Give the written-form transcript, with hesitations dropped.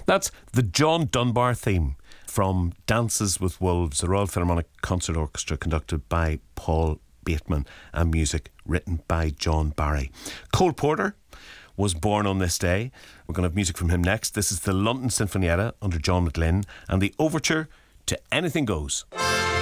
That's the John Dunbar theme from Dances with Wolves, the Royal Philharmonic Concert Orchestra conducted by Paul Bateman and music written by John Barry. Cole Porter was born on this day. We're going to have music from him next. This is the London Sinfonietta under John McGlynn and the overture to Anything Goes.